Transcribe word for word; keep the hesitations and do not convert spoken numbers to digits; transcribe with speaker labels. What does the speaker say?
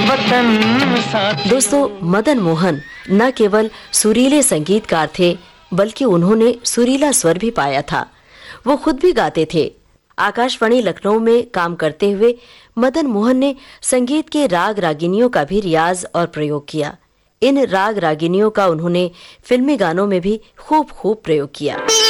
Speaker 1: वतन साथी।
Speaker 2: दोस्तों, मदन मोहन न केवल सुरीले संगीतकार थे, बल्कि उन्होंने सुरीला स्वर भी पाया था। वो खुद भी गाते थे। आकाशवाणी लखनऊ में काम करते हुए मदन मोहन ने संगीत के राग रागिनियों का भी रियाज और प्रयोग किया। इन राग रागिनियों का उन्होंने फिल्मी गानों में भी खूब खूब प्रयोग किया।